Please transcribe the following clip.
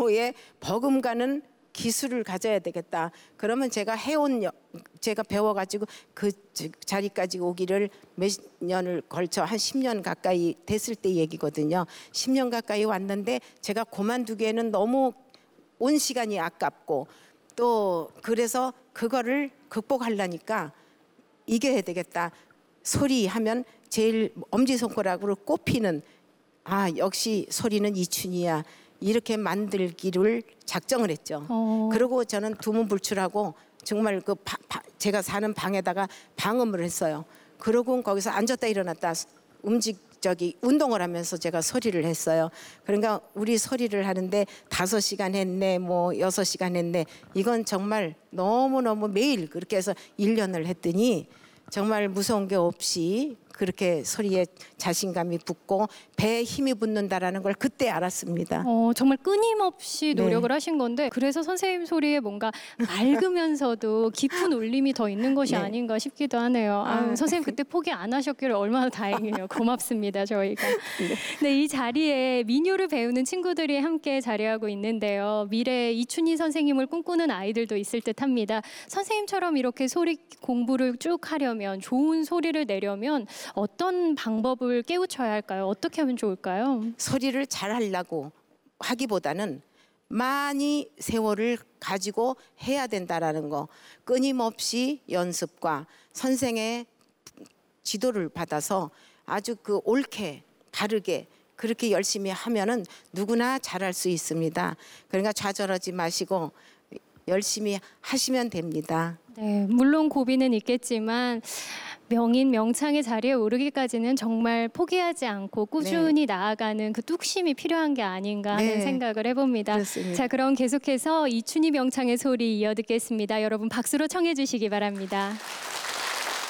정도의 버금가는 기술을 가져야 되겠다. 그러면 제가 제가 배워가지고 그 자리까지 오기를 몇 년을 걸쳐 한 10년 가까이 됐을 때 얘기거든요. 10년 가까이 왔는데 제가 그만두기에는 너무 온 시간이 아깝고 또 그래서 그거를 극복하려니까 이겨야 되겠다. 소리 하면 제일 엄지손가락으로 꼽히는 역시 소리는 이춘희야. 이렇게 만들기를 작정을 했죠. 그리고 저는 두문불출하고 정말 제가 사는 방에다가 방음을 했어요. 그러고 거기서 앉았다 일어났다 운동을 하면서 제가 소리를 했어요. 그러니까 우리 소리를 하는데 5시간 했네, 뭐 6시간 했네. 이건 정말 너무너무 매일 그렇게 해서 1년을 했더니 정말 무서운 게 없이 그렇게 소리에 자신감이 붙고 배에 힘이 붙는다라는 걸 그때 알았습니다. 정말 끊임없이 노력을 하신 건데 그래서 선생님 소리에 뭔가 맑으면서도 깊은 울림이 더 있는 것이 아닌가 싶기도 하네요. 선생님 그때 포기 안 하셨기를 얼마나 다행이에요. 고맙습니다, 저희가. 네, 이 자리에 민요를 배우는 친구들이 함께 자리하고 있는데요. 미래에 이춘희 선생님을 꿈꾸는 아이들도 있을 듯합니다. 선생님처럼 이렇게 소리 공부를 쭉 하려면, 좋은 소리를 내려면 어떤 방법을 깨우쳐야 할까요? 어떻게 하면 좋을까요? 소리를 잘 하려고 하기보다는 많이 세월을 가지고 해야 된다라는 거, 끊임없이 연습과 선생의 지도를 받아서 아주 옳게 바르게 그렇게 열심히 하면은 누구나 잘할 수 있습니다. 그러니까 좌절하지 마시고 열심히 하시면 됩니다. 네, 물론 고비는 있겠지만 명인 명창의 자리에 오르기까지는 정말 포기하지 않고 꾸준히 나아가는 그 뚝심이 필요한 게 아닌가 하는 생각을 해봅니다. 그렇습니다. 자, 그럼 계속해서 이춘희 명창의 소리 이어 듣겠습니다. 여러분 박수로 청해 주시기 바랍니다.